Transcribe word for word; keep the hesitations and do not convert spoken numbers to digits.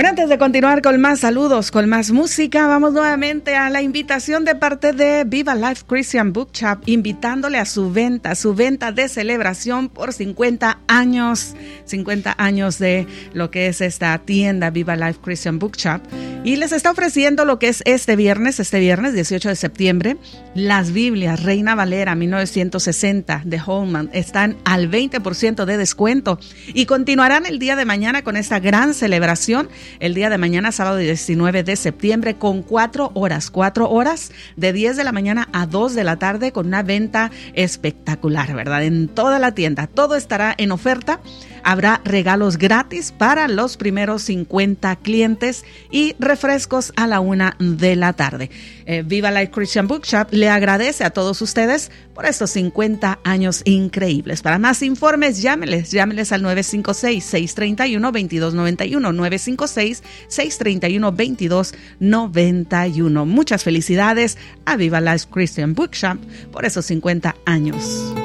Bueno, antes de continuar con más saludos, con más música, vamos nuevamente a la invitación de parte de Viva Life Christian Book Shop, invitándole a su venta, su venta de celebración por cincuenta años, cincuenta años de lo que es esta tienda Viva Life Christian Book Shop. Y les está ofreciendo lo que es este viernes, este viernes dieciocho de septiembre, las Biblias Reina Valera mil novecientos sesenta de Holman están al veinte por ciento de descuento y continuarán el día de mañana con esta gran celebración. El día de mañana, sábado diecinueve de septiembre, con cuatro horas, cuatro horas de diez de la mañana a dos de la tarde, con una venta espectacular, ¿verdad? En toda la tienda, todo estará en oferta. Habrá regalos gratis para los primeros cincuenta clientes y refrescos a la una de la tarde. Eh, Viva Life Christian Book Shop le agradece a todos ustedes por estos cincuenta años increíbles. Para más informes, llámeles, llámeles al nueve cinco seis, seis tres uno, dos dos nueve uno, nueve cinco seis, seis tres uno, dos dos nueve uno. Muchas felicidades a Viva Life Christian Book Shop por esos cincuenta años.